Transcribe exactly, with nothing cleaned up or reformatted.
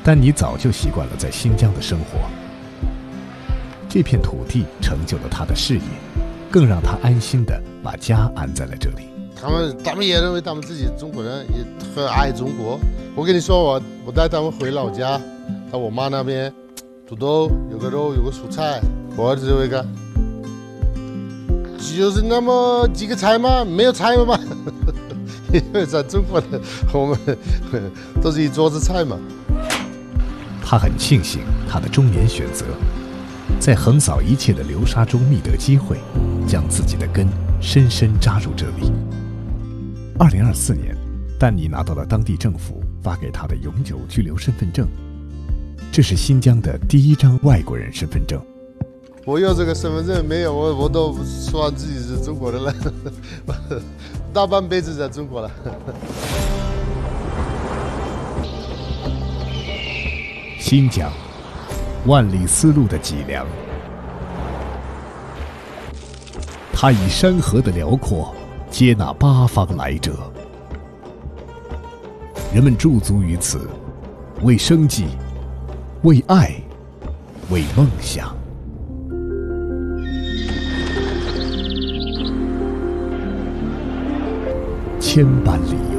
丹尼早就习惯了在新疆的生活，这片土地成就了他的事业，更让他安心地把家安在了这里。 他们他们也认为他们自己中国人，也很爱中国。我跟你说，我我带他们回老家，到我妈那边，土豆有个肉，有个蔬菜，我儿子有一个，就是那么几个菜嘛，没有菜了嘛。因为在中国的我们都是一桌子菜嘛。 他很庆幸他的中年选择，在横扫一切的流沙中觅得机会，将自己的根深深扎入这里。二零二四年，丹尼拿到了当地政府发给他的永久居留身份证，这是新疆的第一张外国人身份证。 我有这个身份证没有，我我都说自己是中国人了，大半辈子在中国了。 新疆，万里丝路的脊梁，它以山河的辽阔接纳八方来者，人们驻足于此，为生计，为爱，为梦想。千般理由。